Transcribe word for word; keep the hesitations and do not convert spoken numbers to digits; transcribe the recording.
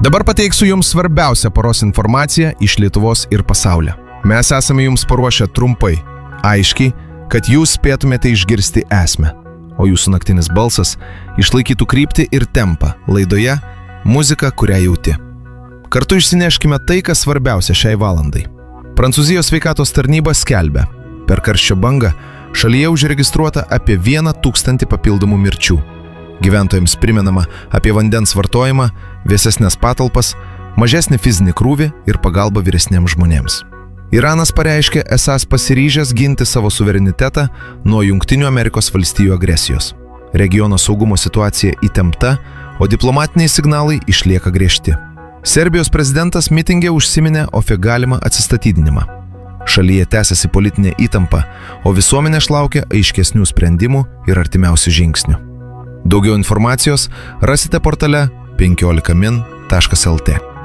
Dabar pateiksiu jums svarbiausią paros informaciją iš Lietuvos ir pasaulio. Mes esame jums paruošę trumpai, aiškiai, kad jūs spėtumėte išgirsti esmę, o jūsų naktinis balsas išlaikytų kryptį ir tempą laidoje Muzika, kurią jauti. Kartu išsineškime tai, kas svarbiausia šiai valandai. Prancūzijos sveikatos tarnyba skelbia, per karščio bangą šalyje užregistruota apie vieną tūkstantį papildomų mirčių. Gyventojams primenama apie vandens vartojimą, vėsesnės patalpas, mažesnį fizinį krūvį ir pagalbą vyresniems žmonėms. Iranas pareiškė esąs pasiryžęs ginti savo suverenitetą nuo Jungtinių Amerikos valstijų agresijos. Regiono saugumo situacija įtempta, o diplomatiniai signalai išlieka griežti. Serbijos prezidentas mitinge užsiminė apie galimą atsistatydinimą. Šalyje tęsiasi politinė įtampa, o visuomenė laukia aiškesnių sprendimų ir artimiausių žingsnių. Daugiau informacijos rasite portale penkiolika min taškas el te.